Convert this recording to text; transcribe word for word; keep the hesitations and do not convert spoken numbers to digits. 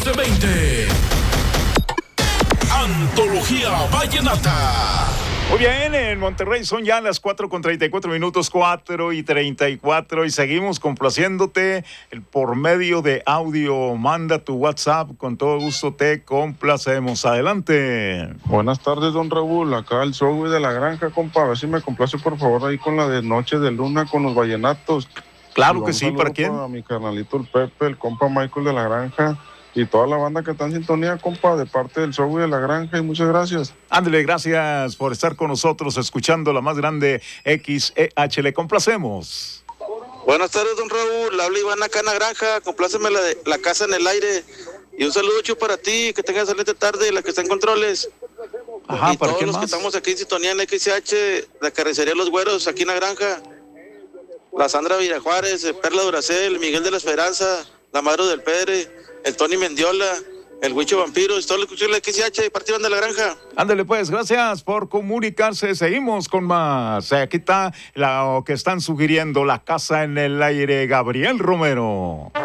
catorce veinte. Antología Vallenata. Muy bien, en Monterrey son ya las cuatro con treinta y cuatro minutos, cuatro y treinta y cuatro, y seguimos complaciéndote el por medio de audio. Manda tu WhatsApp, con todo gusto te complacemos. Adelante. Buenas tardes, don Raúl, acá el Zoe de la Granja, compa, a ver si me complace por favor ahí con la de Noche de Luna con los vallenatos. Claro que sí, ¿para quién? Para mi carnalito el Pepe, el compa Michael de la Granja y toda la banda que está en sintonía, compa, de parte del Zoe de la Granja, y muchas gracias. Ándale, gracias por estar con nosotros escuchando la más grande X E H. Le complacemos. Buenas tardes, don Raúl. Habla Iván acá en la Granja. Compláceme la, de, la casa en el aire. Y un saludo chulo para ti, que tengas excelente tarde, la que está en controles. Ajá, y ¿para todos qué los más? que estamos aquí en sintonía en X E H, la carnicería Los Güeros, aquí en la Granja. La Sandra Villajuárez, Perla Duracel, Miguel de la Esperanza, la Madre del Pedre, el Tony Mendiola, el Huicho Vampiros, todos los que escuchan la X E H, partieron de la Granja. Ándale pues, gracias por comunicarse. Seguimos con más. Aquí está lo que están sugiriendo, la casa en el aire, Gabriel Romero.